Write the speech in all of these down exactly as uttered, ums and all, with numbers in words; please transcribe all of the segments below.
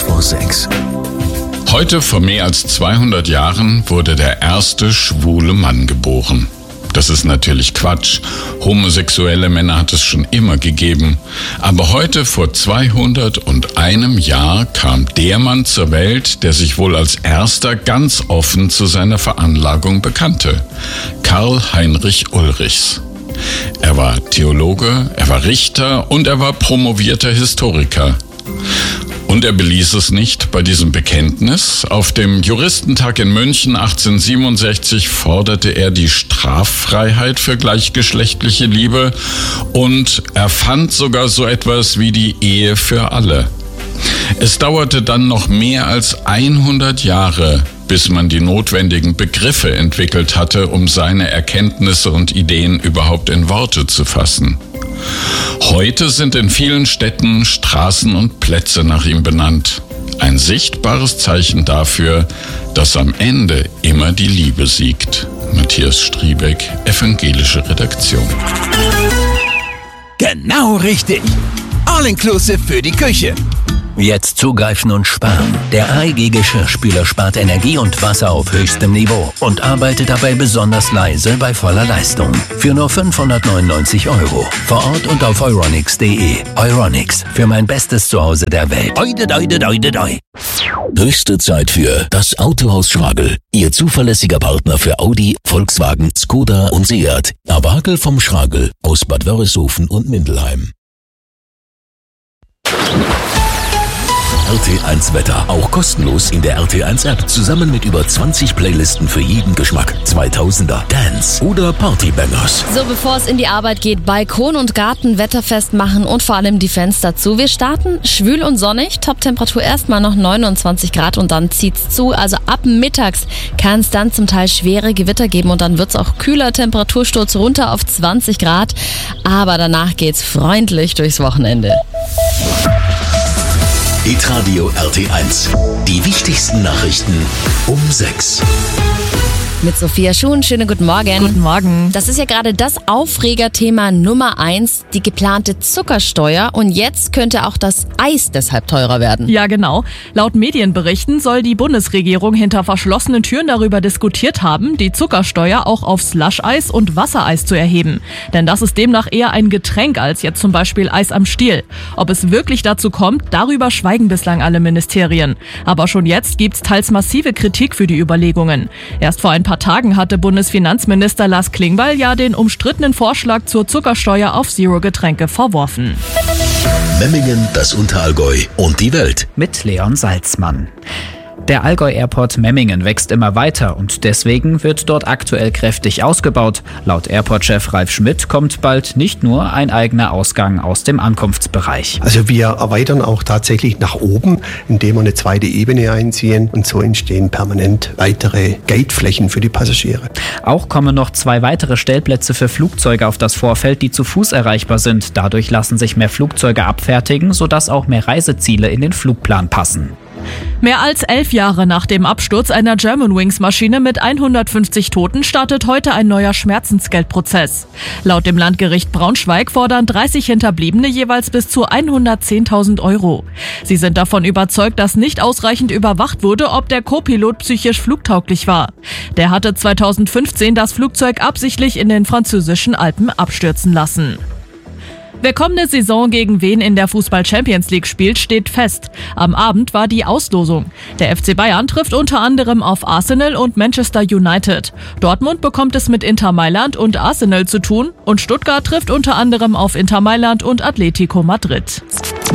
vor sechs. Heute vor mehr als zweihundert Jahren wurde der erste schwule Mann geboren. Das ist natürlich Quatsch. Homosexuelle Männer hat es schon immer gegeben. Aber heute vor zweihunderteinem Jahr kam der Mann zur Welt, der sich wohl als erster ganz offen zu seiner Veranlagung bekannte. Karl Heinrich Ulrichs. Er war Theologe, er war Richter und er war promovierter Historiker. Und er beließ es nicht bei diesem Bekenntnis. Auf dem Juristentag in München achtzehnhundertsiebenundsechzig forderte er die Straffreiheit für gleichgeschlechtliche Liebe und erfand sogar so etwas wie die Ehe für alle. Es dauerte dann noch mehr als hundert Jahre, bis man die notwendigen Begriffe entwickelt hatte, um seine Erkenntnisse und Ideen überhaupt in Worte zu fassen. Heute sind in vielen Städten Straßen und Plätze nach ihm benannt. Ein sichtbares Zeichen dafür, dass am Ende immer die Liebe siegt. Matthias Striebeck, Evangelische Redaktion. Genau richtig. All-inclusive für die Küche. Jetzt zugreifen und sparen. Der A E G Geschirrspüler spart Energie und Wasser auf höchstem Niveau und arbeitet dabei besonders leise bei voller Leistung. Für nur fünfhundertneunundneunzig Euro. Vor Ort und auf euronics punkt de. Euronics, für mein bestes Zuhause der Welt. Oide, oide, oide, oide. Höchste Zeit für das Autohaus Schragel. Ihr zuverlässiger Partner für Audi, Volkswagen, Skoda und Seat. Abakel vom Schragel aus Bad Wörishofen und Mindelheim. R T eins Wetter. Auch kostenlos in der R T eins App. Zusammen mit über zwanzig Playlisten für jeden Geschmack. zweitausender, Dance oder Partybangers. So, bevor es in die Arbeit geht, Balkon und Garten wetterfest machen und vor allem die Fenster zu. Wir starten schwül und sonnig. Toptemperatur erstmal noch neunundzwanzig Grad und dann zieht's zu. Also ab mittags kann es dann zum Teil schwere Gewitter geben und dann wird's auch kühler. Temperatursturz runter auf zwanzig Grad. Aber danach geht's freundlich durchs Wochenende. Hitradio R T eins. Die wichtigsten Nachrichten um sechs. Mit Sophia Schuhn, schönen guten Morgen. Guten Morgen. Das ist ja gerade das Aufregerthema Nummer eins, die geplante Zuckersteuer. Und jetzt könnte auch das Eis deshalb teurer werden. Ja, genau. Laut Medienberichten soll die Bundesregierung hinter verschlossenen Türen darüber diskutiert haben, die Zuckersteuer auch auf Slush-Eis und Wassereis zu erheben. Denn das ist demnach eher ein Getränk als jetzt zum Beispiel Eis am Stiel. Ob es wirklich dazu kommt, darüber schweigen bislang alle Ministerien. Aber schon jetzt gibt's teils massive Kritik für die Überlegungen. Erst vor ein paar Tagen hatte Bundesfinanzminister Lars Klingbeil ja den umstrittenen Vorschlag zur Zuckersteuer auf Zero-Getränke verworfen. Memmingen, das Unterallgäu und die Welt. Mit Leon Salzmann. Der Allgäu-Airport Memmingen wächst immer weiter und deswegen wird dort aktuell kräftig ausgebaut. Laut Airport-Chef Ralf Schmidt kommt bald nicht nur ein eigener Ausgang aus dem Ankunftsbereich. Also wir erweitern auch tatsächlich nach oben, indem wir eine zweite Ebene einziehen und so entstehen permanent weitere Gateflächen für die Passagiere. Auch kommen noch zwei weitere Stellplätze für Flugzeuge auf das Vorfeld, die zu Fuß erreichbar sind. Dadurch lassen sich mehr Flugzeuge abfertigen, sodass auch mehr Reiseziele in den Flugplan passen. Mehr als elf Jahre nach dem Absturz einer Germanwings-Maschine mit hundertfünfzig Toten startet heute ein neuer Schmerzensgeldprozess. Laut dem Landgericht Braunschweig fordern dreißig Hinterbliebene jeweils bis zu hundertzehntausend Euro. Sie sind davon überzeugt, dass nicht ausreichend überwacht wurde, ob der Co-Pilot psychisch flugtauglich war. Der hatte zweitausendfünfzehn das Flugzeug absichtlich in den französischen Alpen abstürzen lassen. Wer kommende Saison gegen wen in der Fußball-Champions League spielt, steht fest. Am Abend war die Auslosung. Der F C Bayern trifft unter anderem auf Arsenal und Manchester United. Dortmund bekommt es mit Inter Mailand und Arsenal zu tun und Stuttgart trifft unter anderem auf Inter Mailand und Atletico Madrid.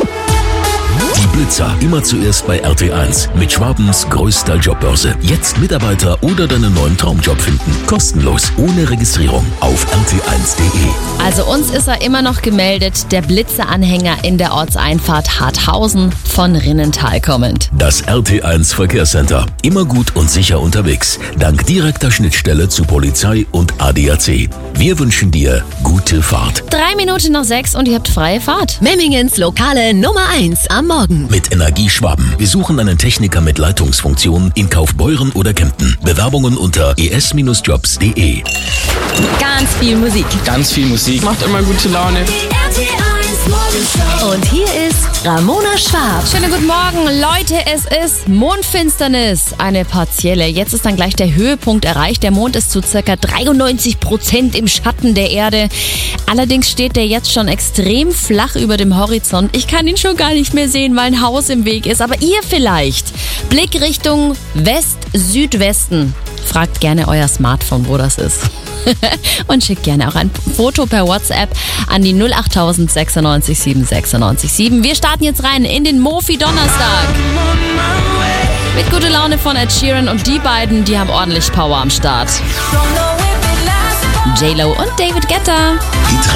Die Blitzer, immer zuerst bei R T eins. Mit Schwabens größter Jobbörse. Jetzt Mitarbeiter oder deinen neuen Traumjob finden. Kostenlos, ohne Registrierung. Auf R T eins punkt de. Also uns ist er immer noch gemeldet, der Blitzer-Anhänger in der Ortseinfahrt Harthausen von Rinnental kommend. Das R T eins Verkehrscenter. Immer gut und sicher unterwegs. Dank direkter Schnittstelle zu Polizei und A D A C. Wir wünschen dir gute Fahrt. Drei Minuten nach sechs und ihr habt freie Fahrt. Memmingens Lokale Nummer eins am Morgen. Mit Energie Schwaben. Wir suchen einen Techniker mit Leitungsfunktion in Kaufbeuren oder Kempten. Bewerbungen unter e s jobs punkt de. Ganz viel Musik. Ganz viel Musik. Macht immer gute Laune. R T eins Und hier ist Ramona Schwab. Schönen guten Morgen, Leute, es ist Mondfinsternis, eine partielle. Jetzt ist dann gleich der Höhepunkt erreicht. Der Mond ist zu ca. dreiundneunzig Prozent im Schatten der Erde. Allerdings steht der jetzt schon extrem flach über dem Horizont. Ich kann ihn schon gar nicht mehr sehen, weil ein Haus im Weg ist. Aber ihr vielleicht. Blick Richtung West-Südwesten. Fragt gerne euer Smartphone, wo das ist. Und schickt gerne auch ein Foto per WhatsApp an die null acht sechsundneunzig sieben sechsundneunzig sieben. Wir starten jetzt rein in den Mofi-Donnerstag. Mit guter Laune von Ed Sheeran und die beiden, die haben ordentlich Power am Start. J-Lo und David Guetta. Hit